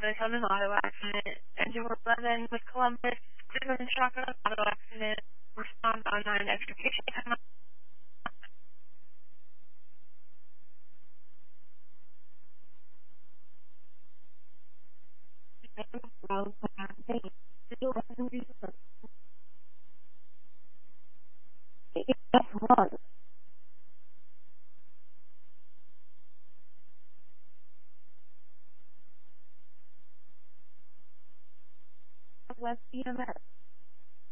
was on an auto accident. Engine 11 with Columbus, driven shock on an auto accident. Respond on 9 extrication time. West EMS.